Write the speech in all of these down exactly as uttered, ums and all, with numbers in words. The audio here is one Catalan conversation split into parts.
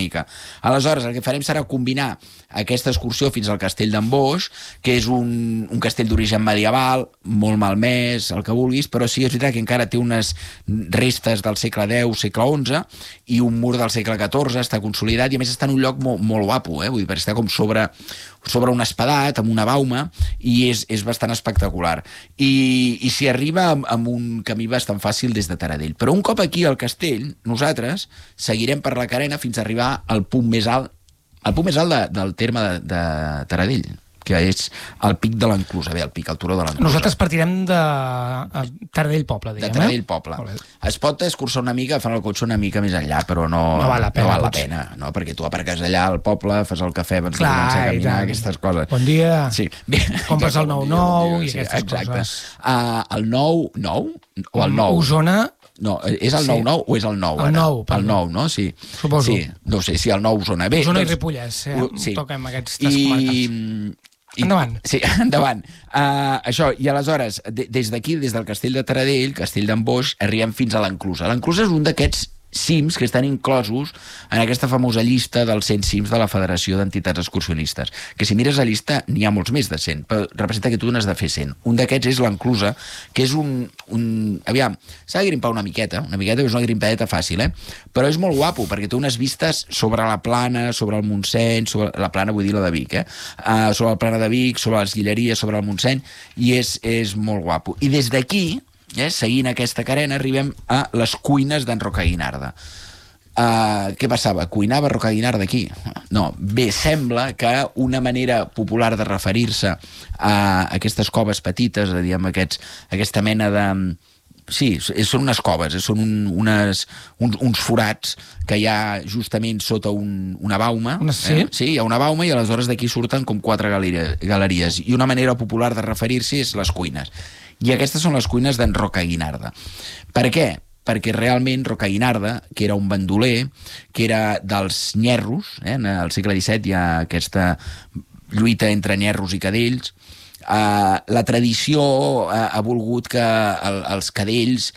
mica. Aleshores, el que farem serà combinar aquesta excursió fins al castell d'en Boix, que és un, un castell d'origen medieval, molt malmès, el que vulguis, però sí, és veritat que encara té unes restes del segle deu, segle onze, i un mur del segle catorze, està consolidat, i a més està en un lloc molt, molt guapo, eh? Vull dir, perquè està com sobre, sobre un espadat, amb una bauma, i és, és bastant espectacular. I, i s'hi arriba amb, amb un camí bastant fàcil des de Taradell. Però un cop aquí al castell, nosaltres seguirem per la carena fins a arribar al punt més alt, al punt més alt de, del terme de, de Taradell, que és el pic de l'Enclusa, bé, el pic, el turó de l'Enclusa. Nosaltres partirem de Taradell Poble, diguem, eh? De Taradell Poble. Es pot escurçar una mica, fan el cotxe una mica més enllà, però no, no val la pena, no val la pena, no? Perquè tu aparques allà al poble, fas el cafè abans de començar a caminar, aquestes coses. Bon dia, sí. Bé, compres el nou nou i sí, aquestes exacte. coses. Uh, el nou nou o el nou? Osona... No, és el nou nou sí. o és el nou ara? El nou, el nou, no? Sí. Suposo. Sí, no sé, si el nou Osona. Bé, Osona doncs, i Ripollès, eh? Sí. Toquem aquestes I... comarques. I... Endavant. Sí, endavant. Uh, això, i aleshores, de, des d'aquí, des del castell de Taradell, castell d'en Boix, arribem fins a l'Enclusa. L'Enclusa és un d'aquests cims que estan inclosos en aquesta famosa llista dels cent cims de la Federació d'Entitats Excursionistes, que si mires la llista n'hi ha molts més de cent, però representa que tu n'has de fer cent. Un d'aquests és l'Enclusa, que és un... un aviam, s'ha de grimpar una miqueta, una miqueta, que és una grimpadeta fàcil, eh? Però és molt guapo, perquè té unes vistes sobre la Plana, sobre el Montseny, sobre la Plana, vull dir la de Vic, eh? Uh, sobre la Plana de Vic, sobre les Guilleries, sobre el Montseny, i és, és molt guapo. I des d'aquí, Eh, seguint aquesta carena, arribem a les cuines d'en Rocaguinarda. Uh, què passava? Cuinava Rocaguinarda aquí? No, bé, sembla que una manera popular de referir-se a aquestes coves petites, a dir, amb aquests, aquesta mena de... Sí, són unes coves, són un, unes, uns, uns forats que hi ha justament sota un, una bauma. Una, sí? Eh? Sí, hi ha una bauma i aleshores d'aquí surten com quatre galeries. I una manera popular de referir-s'hi és les cuines. I aquestes són les cuines d'en Rocaguinarda. Per què? Perquè realment Rocaguinarda, que era un bandoler, que era dels nyerros, eh? Al segle disset hi ha aquesta lluita entre nyerros i cadells. Uh, la tradició uh, ha volgut que el, els cadells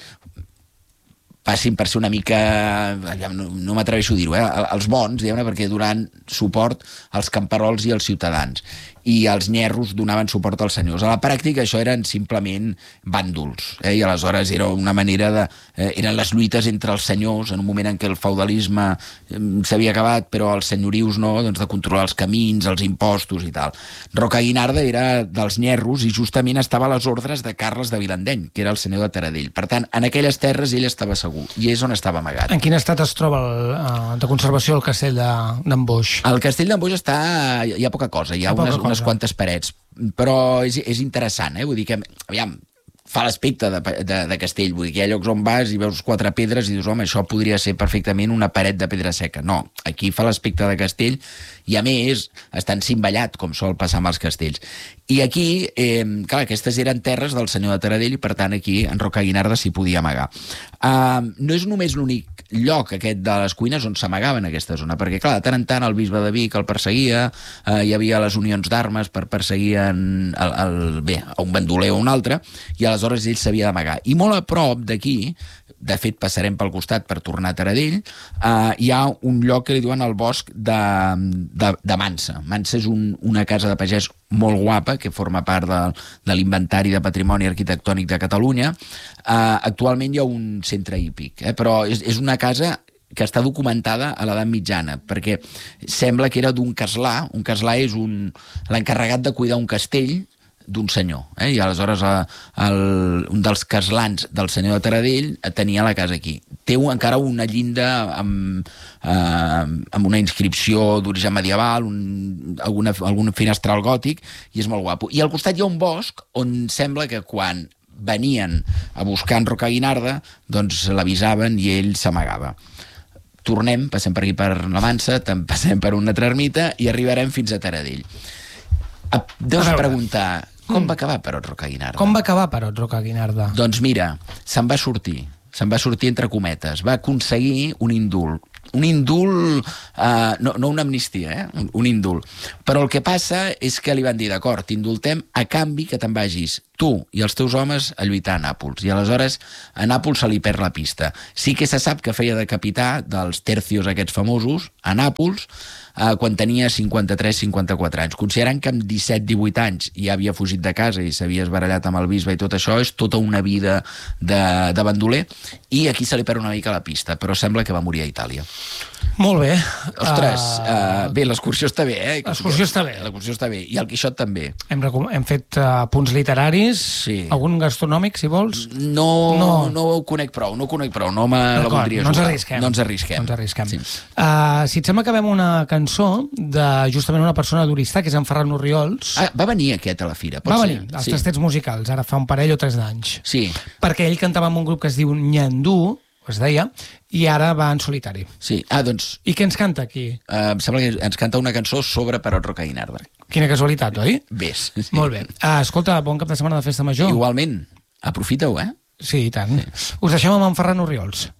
passin per ser una mica, no, no m'atreveixo a dir-ho, eh? Els bons, diguem-ne, perquè donaven suport als camperols i als ciutadans, i els nyerros donaven suport als senyors. A la pràctica això eren simplement bàndols, eh? I aleshores era una manera de... Eh, eren les lluites entre els senyors, en un moment en què el feudalisme eh, s'havia acabat, però els senyorius no, doncs de controlar els camins, els impostos i tal. Rocaguinarda era dels nyerros i justament estava a les ordres de Carles de Vilandeny, que era el senyor de Taradell. Per tant, en aquelles terres ell estava segur, i és on estava amagat. En quin estat es troba el, uh, de conservació el castell d'en Boix? El castell d'en Boix està... Hi ha poca cosa, hi ha, hi ha unes, unes quantes parets, però és, és interessant, eh? Vull dir que, aviam, fa l'aspecte de, de, de castell, vull dir que hi ha llocs on vas i veus quatre pedres i dius, home, això podria ser perfectament una paret de pedra seca. No, aquí fa l'aspecte de castell i, a més, està encimballat, com sol passar amb els castells. I aquí, eh, clar, aquestes eren terres del senyor de Taradell i, per tant, aquí en Rocaguinarda s'hi podia amagar. Uh, no és només l'únic lloc aquest de les cuines on s'amagava en aquesta zona, perquè, clar, de tant en tant el bisbe de Vic el perseguia, uh, hi havia les unions d'armes per perseguir en, el, el, bé, a un bandoler o un altre, i aleshores ell s'havia d'amagar. I molt a prop d'aquí, de fet passarem pel costat per tornar a Taradell, uh, hi ha un lloc que li diuen el bosc de, de, de Mansa. Mansa és un, una casa de pagès molt guapa, que forma part de, de l'inventari de patrimoni arquitectònic de Catalunya. Uh, actualment hi ha un centre hípic, eh? Però és, és una casa que està documentada a l'edat mitjana, perquè sembla que era d'un castlà. Un castlà és un, l'encarregat de cuidar un castell d'un senyor, eh? I aleshores el, un dels caslans del senyor de Taradell tenia la casa aquí. Té un, encara una llinda amb, eh, amb una inscripció d'origen medieval, un, alguna, algun finestral gòtic, i és molt guapo. I al costat hi ha un bosc on sembla que quan venien a buscar en Rocaguinarda, doncs l'avisaven i ell s'amagava. Tornem, passem per aquí per la Mansa, passem per una altra ermita i arribarem fins a Taradell. Deus preguntar, com va acabar Perot Rocaguinarda? Com va acabar Perot Rocaguinarda? Doncs mira, se'n va sortir, se'n va sortir entre cometes, va aconseguir un indult. un indult, uh, no, no una amnistia, eh? un, un indult. Però el que passa és que li van dir, d'acord, t'indultem a canvi que te'n vagis tu i els teus homes a lluitar a Nàpols. I aleshores a Nàpols se li perd la pista. Sí que se sap que feia de capità dels tercios aquests famosos a Nàpols eh, quan tenia cinquanta-tres cinquanta-quatre anys. Considerant que amb disset divuit anys ja havia fugit de casa i s'havia esbarallat amb el bisbe i tot això, és tota una vida de, de bandoler, i aquí se li perd una mica la pista, però sembla que va morir a Itàlia. Molt bé. Ostres, uh, uh, bé, l'excursió està bé, eh? L'excursió està bé. L'excursió està bé, i el Quixot també. Hem, hem fet uh, punts literaris, sí. Algun gastronòmic, si vols? No, no. no ho conec prou, no ho conec prou, no me la voldria no ens jugar. Arrisquem. No ens arrisquem. No ens arrisquem. Sí. Uh, si et sembla que acabem una cançó de justament una persona d'Oristà, que és en Ferran Orriols. Ah, va venir aquest a la fira, pot va ser? venir, als sí. tastets musicals, ara fa un parell o tres d'anys. Sí. Perquè ell cantava en un grup que es diu Nyandú, es deia, i ara va en solitari. Sí, ah, doncs... I què ens canta aquí? Uh, em sembla que ens canta una cançó sobre Perot Roca i Narda. Quina casualitat, oi? Ves. Sí. Molt bé. Uh, escolta, bon cap de setmana de festa major. Igualment. Aprofita-ho, eh? Sí, i tant. Sí. Us deixem amb en Ferran Orriols.